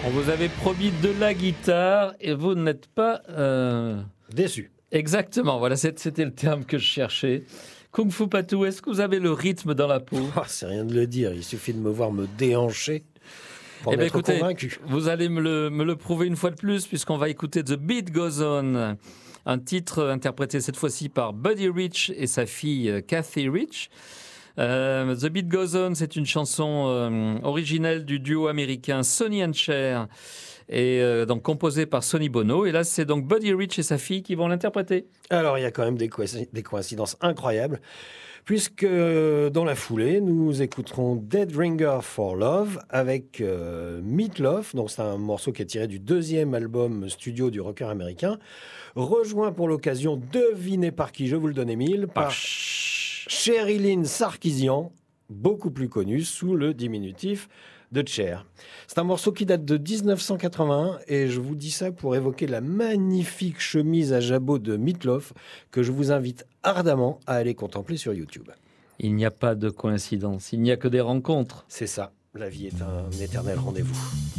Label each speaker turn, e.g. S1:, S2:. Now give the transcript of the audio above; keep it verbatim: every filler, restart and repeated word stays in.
S1: On vous avait promis de la guitare et vous n'êtes pas... Euh...
S2: Déçu.
S1: Exactement, voilà, c'était le terme que je cherchais. Kung Fu Patou, est-ce que vous avez le rythme dans la peau ?
S2: Oh, c'est rien de le dire, il suffit de me voir me déhancher pour
S1: eh ben
S2: être
S1: écoutez,
S2: convaincu.
S1: Vous allez me le, me le prouver une fois de plus, puisqu'on va écouter The Beat Goes On, un titre interprété cette fois-ci par Buddy Rich et sa fille Kathy Rich. Euh, The Beat Goes On, c'est une chanson euh, originelle du duo américain Sonny and Cher, et euh, donc composée par Sonny Bono. Et là, c'est donc Buddy Rich et sa fille qui vont l'interpréter.
S2: Alors, il y a quand même des, co- des coïncidences incroyables, puisque dans la foulée, nous écouterons Dead Ringer for Love avec euh, Meat Loaf. Donc, c'est un morceau qui est tiré du deuxième album studio du rocker américain, rejoint pour l'occasion, devinez par qui, je vous le donne, Émile, par...
S1: par...
S2: Sherilyn Sarkisian, beaucoup plus connue sous le diminutif de Cher. C'est un morceau qui date de dix-neuf cent quatre-vingt-un et je vous dis ça pour évoquer la magnifique chemise à jabot de Meat Loaf que je vous invite ardemment à aller contempler sur YouTube.
S1: Il n'y a pas de coïncidence, il n'y a que des rencontres.
S2: C'est ça, la vie est un éternel rendez-vous.